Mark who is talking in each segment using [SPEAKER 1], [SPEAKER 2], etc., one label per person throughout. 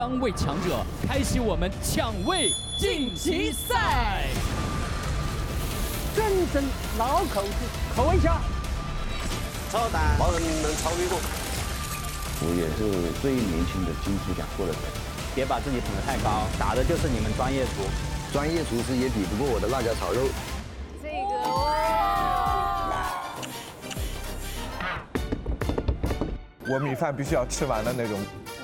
[SPEAKER 1] 3位强者开启我们抢位晋级赛。
[SPEAKER 2] 真正老口子，口一下。
[SPEAKER 3] 超胆，没人能超越我。
[SPEAKER 4] 我也是最年轻的金鸡奖获得者。
[SPEAKER 5] 别把自己捧得太高，打的就是你们专业厨。
[SPEAKER 3] 专业厨师也比不过我的辣椒炒肉。
[SPEAKER 6] 这个哇！
[SPEAKER 7] 我米饭必须要吃完的那种。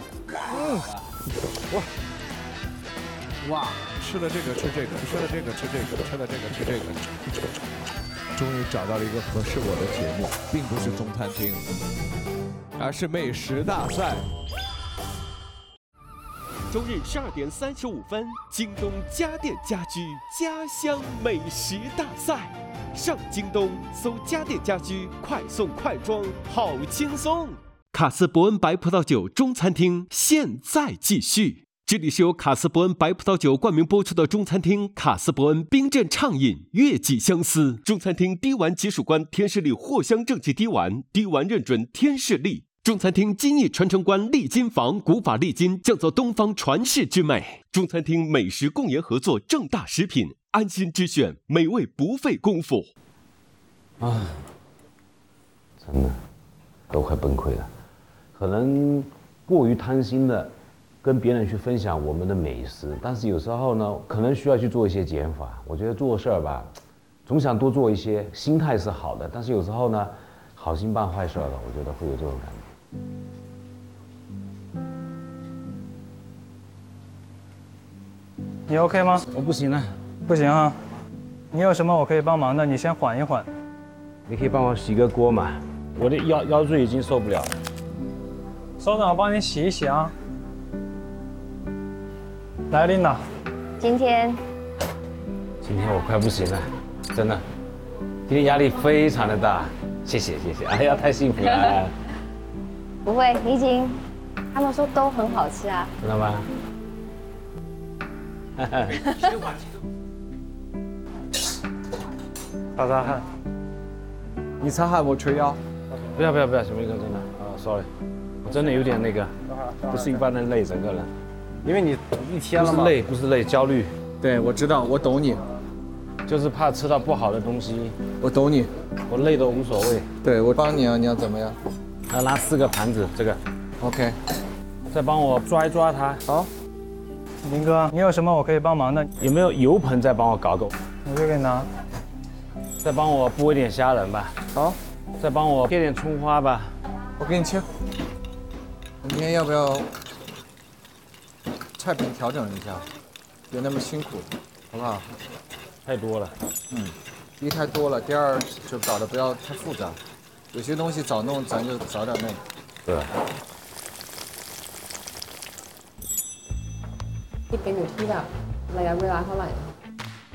[SPEAKER 1] 哇！
[SPEAKER 7] 吃了这个吃这个，吃了这个吃这个，吃了这个吃这个。终于找到了一个合适我的节目，并不是中餐厅，而是美食大赛。
[SPEAKER 8] 周日12点35分，京东家电家居家乡美食大赛，上京东搜家电家居，快送快装，好轻松。卡斯伯恩白葡萄酒中餐厅现在继续。这里是由卡斯伯恩白葡萄酒冠名播出的中餐厅卡斯伯恩冰镇畅饮月季相思。中餐厅滴丸吉曙官天士力藿香正气滴丸，滴丸认准天士力。中餐厅金艺传承观丽金坊古法丽金降作东方传世之美。中餐厅美食共研合作正大食品，安心之选，美味不费功夫。
[SPEAKER 4] 啊，真的都快崩溃了。可能过于贪心的跟别人去分享我们的美食，但是有时候呢，可能需要去做一些减法。我觉得做事儿吧，总想多做一些，心态是好的，但是有时候呢，好心办坏事了，我觉得会有这种感觉。
[SPEAKER 9] 你 OK 吗？
[SPEAKER 4] 我不行了，
[SPEAKER 9] 不行啊。你有什么我可以帮忙的？你先缓一缓。
[SPEAKER 4] 你可以帮我洗个锅吗？我的腰椎已经受不了了。
[SPEAKER 9] 稍等，我帮你洗一洗啊。来，琳达。
[SPEAKER 6] 今天
[SPEAKER 4] 我快不行了，真的，今天压力非常的大。谢谢。哎呀，太幸福了。
[SPEAKER 6] 不会，你已经，他们说都很好吃啊。
[SPEAKER 4] 真的吗？
[SPEAKER 9] 擦擦汗。
[SPEAKER 7] 你擦汗，我捶腰。
[SPEAKER 4] 不要，小明哥，真的，sorry，我真的有点那个，不是一般的累，整个人。
[SPEAKER 9] 因为你一天了嘛。
[SPEAKER 4] 不是累，焦虑。
[SPEAKER 7] 对，我知道，我懂你，
[SPEAKER 4] 就是怕吃到不好的东西。
[SPEAKER 7] 我懂你，
[SPEAKER 4] 我累都无所谓。
[SPEAKER 7] 对，我帮你啊，你要怎么样？
[SPEAKER 4] 要拿4个盘子，这个
[SPEAKER 7] ，OK，
[SPEAKER 4] 再帮我抓一抓它。
[SPEAKER 7] 好，
[SPEAKER 9] 林哥，你有什么我可以帮忙的？
[SPEAKER 4] 有没有油盆再帮我搞搞？
[SPEAKER 9] 我这给你拿。
[SPEAKER 4] 再帮我剥一点虾仁吧。
[SPEAKER 7] 好，
[SPEAKER 4] 再帮我切点葱花吧。
[SPEAKER 7] 我给你切。你明天要不要菜品调整一下？别那么辛苦，好不好？
[SPEAKER 4] 太多了。
[SPEAKER 7] 第一太多了，第二就搞得不要太复杂。有些东西早弄，咱就早点弄。
[SPEAKER 4] 对。
[SPEAKER 10] คิดเป็นอยู่ที่แบบระยะเวลาเท่าไหร่